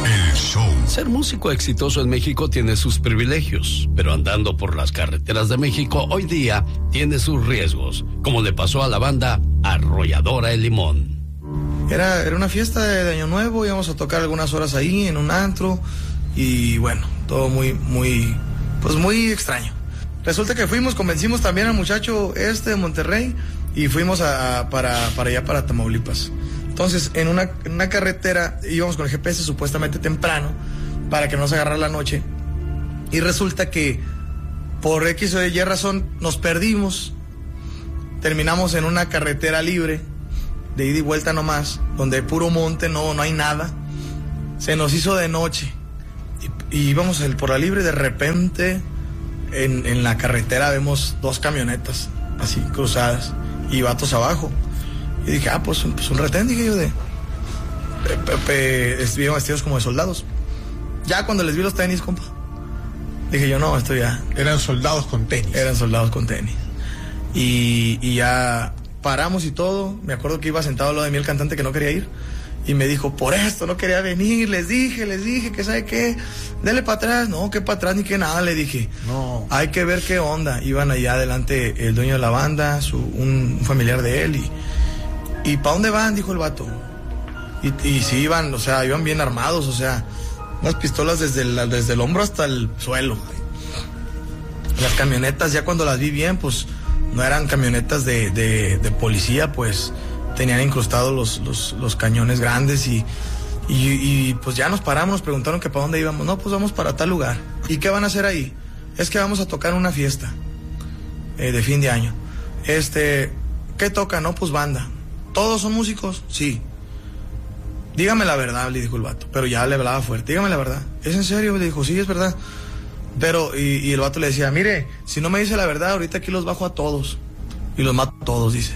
El show. Ser músico exitoso en México tiene sus privilegios, pero andando por las carreteras de México hoy día tiene sus riesgos, como le pasó a la banda Arrolladora El Limón. Era una fiesta de Año Nuevo, íbamos a tocar algunas horas ahí en un antro y bueno, todo muy extraño. Resulta que convencimos también al muchacho de Monterrey y fuimos para allá, para Tamaulipas. Entonces, en una carretera íbamos con el GPS supuestamente temprano para que no nos agarrara la noche. Y resulta que por X o Y razón nos perdimos. Terminamos en una carretera libre, de ida y vuelta nomás, donde hay puro monte, no hay nada. Se nos hizo de noche. Y íbamos por la libre y de repente en la carretera vemos 2 camionetas así cruzadas y vatos abajo. Y dije, pues un retén, dije yo, estuvieron vestidos como de soldados. Ya cuando les vi los tenis, compa, dije yo, no, esto ya... Eran soldados con tenis. Eran soldados con tenis. Y ya paramos y todo. Me acuerdo que iba sentado al lado de mí el cantante que no quería ir. Y me dijo, por esto no quería venir, les dije, que sabe qué, dele para atrás. No, que para atrás ni que nada, le dije. No. Hay que ver qué onda. Iban allá adelante el dueño de la banda, un familiar de él, ¿y para dónde van?, dijo el vato. Y sí iban, iban bien armados, unas pistolas desde el hombro hasta el suelo. Las camionetas, ya cuando las vi bien, pues no eran camionetas de policía, pues tenían incrustados los cañones grandes y pues ya nos paramos, nos preguntaron que para dónde íbamos. No, pues vamos para tal lugar. ¿Y qué van a hacer ahí? Es que vamos a tocar una fiesta de fin de año. ¿Qué tocan? No, pues banda. ¿Todos son músicos? Sí. Dígame la verdad, le dijo el vato, pero ya le hablaba fuerte. Dígame la verdad. ¿Es en serio? Le dijo, sí, es verdad. Pero, y el vato le decía, mire, si no me dice la verdad, ahorita aquí los bajo a todos y los mato a todos, dice.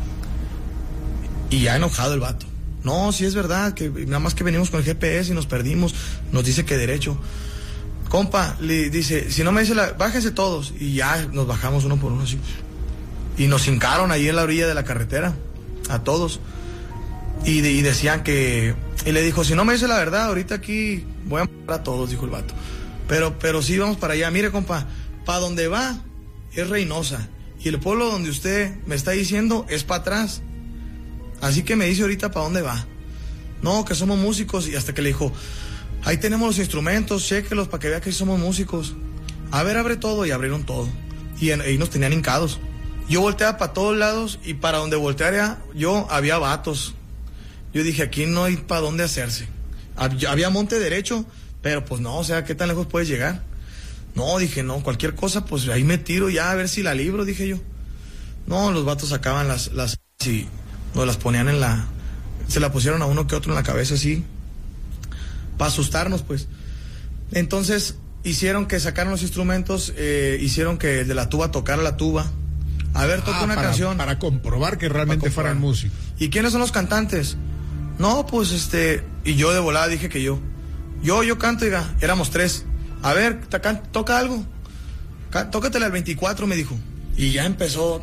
Y ya enojado el vato. No, sí es verdad, que nada más que venimos con el GPS y nos perdimos. Nos dice que derecho. Compa, le dice, si no me dice bájense todos. Y ya nos bajamos uno por uno así. Y nos hincaron ahí en la orilla de la carretera, a todos. Y decían que... Y le dijo, si no me dice la verdad, ahorita aquí voy a matar a todos, dijo el vato. Pero sí vamos para allá. Mire, compa, para donde va es Reynosa. Y el pueblo donde usted me está diciendo es para atrás. Así que me dice ahorita para dónde va. No, que somos músicos. Y hasta que le dijo, ahí tenemos los instrumentos, chéquelos para que vea que somos músicos. A ver, abre todo. Y abrieron todo. Y ahí nos tenían hincados. Yo volteaba para todos lados y para donde volteara yo había vatos. Yo dije, aquí no hay para dónde hacerse. Había monte derecho, pero pues no, ¿qué tan lejos puedes llegar? No, dije, no, cualquier cosa, pues ahí me tiro ya a ver si la libro, dije yo. No, los vatos sacaban las y nos las ponían se la pusieron a uno que otro en la cabeza así, para asustarnos, pues. Entonces, hicieron que sacaran los instrumentos, hicieron que el de la tuba tocara la tuba. A ver, toca una canción. Para comprobar que realmente fueran músicos. ¿Y quiénes son los cantantes? No, pues y yo de volada dije que yo canto, diga, éramos 3. A ver, toca algo. Tócatela al 24, me dijo. Y ya empezó.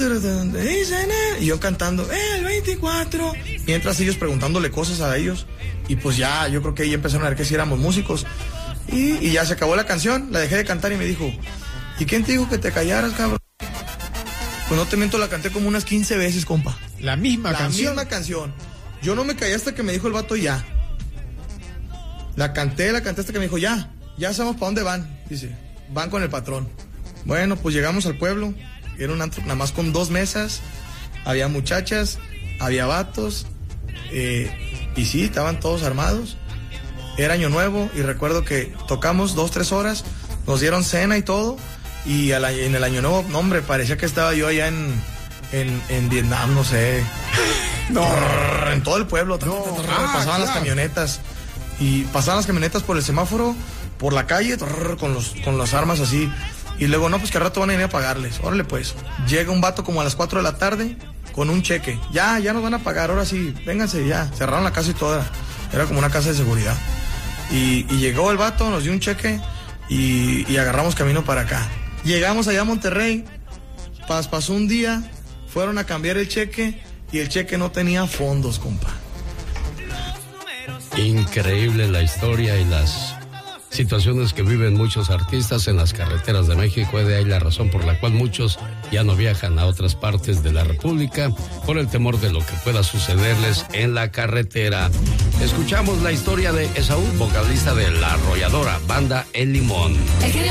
Y yo cantando, el 24. Mientras ellos preguntándole cosas a ellos. Y pues ya, yo creo que ahí empezaron a ver que sí éramos músicos. Y ya se acabó la canción, la dejé de cantar y me dijo, ¿y quién te dijo que te callaras, cabrón? Pues no te miento, la canté como unas 15 veces, compa. La misma canción. Yo no me callé hasta que me dijo el vato ya. La canté hasta que me dijo ya sabemos para dónde van. Dice, van con el patrón. Bueno, pues llegamos al pueblo. Era un antro nada más con 2 mesas. Había muchachas, había vatos. Y sí, estaban todos armados. Era Año Nuevo y recuerdo que tocamos 2-3 horas. Nos dieron cena y todo. Y en el Año Nuevo, no, hombre, parecía que estaba yo allá en Vietnam, no sé. No, en todo el pueblo. Pasaban las camionetas. Y pasaban las camionetas por el semáforo, por la calle, con las armas así. Y luego, no, pues que al rato van a ir a pagarles. Órale, pues. Llega un vato como a las 4 de la tarde con un cheque. Ya nos van a pagar, ahora sí, vénganse ya. Cerraron la casa y toda. Era como una casa de seguridad. Y llegó el vato, nos dio un cheque y agarramos camino para acá. Llegamos allá a Monterrey, pasó un día, fueron a cambiar el cheque y el cheque no tenía fondos, compa. Increíble la historia y las situaciones que viven muchos artistas en las carreteras de México. De ahí la razón por la cual muchos ya no viajan a otras partes de la República por el temor de lo que pueda sucederles en la carretera. Escuchamos la historia de Esaú, vocalista de La Arrolladora, banda El Limón. El genio